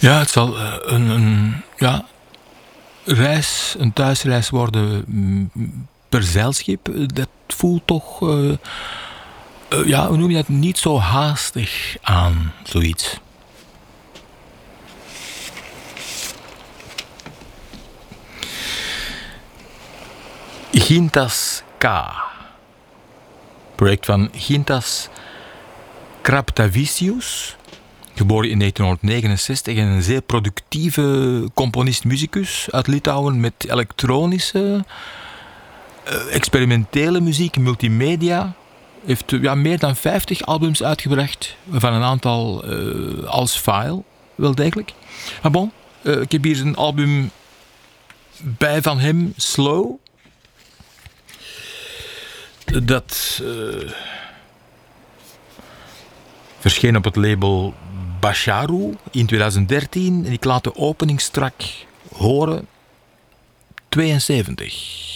Ja, het zal een thuisreis worden per zeilschip. Dat voelt toch, hoe noem je dat, niet zo haastig aan, zoiets. Gintas K. Project van Gintas Kraptavicius. Geboren in 1969 en een zeer productieve componist-musicus uit Litouwen met elektronische, experimentele muziek, multimedia. Heeft meer dan 50 albums uitgebracht, van een aantal als file, wel degelijk. Maar bon, ik heb hier een album bij van hem, Slow. Dat verscheen op het label Basharu in 2013 en ik laat de openingstrack horen, 72.